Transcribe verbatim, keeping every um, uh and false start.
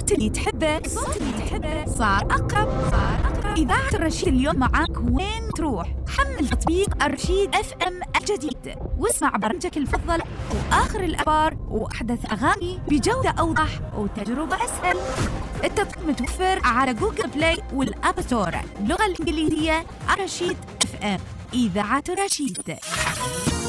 الصوت اللي تحبه، الصوت اللي تحبه صار أقرب، صار أقرب. إذاعة الرشيد اليوم معاك وين تروح. حمل تطبيق الرشيد اف ام الجديد واسمع برنامجك المفضل وآخر الأخبار وأحدث أغاني بجودة أوضح وتجربة أسهل. التطبيق متوفر على جوجل بلاي والأب ستور. اللغة الإنجليزية الرشيد اف ام، إذاعة الرشيد.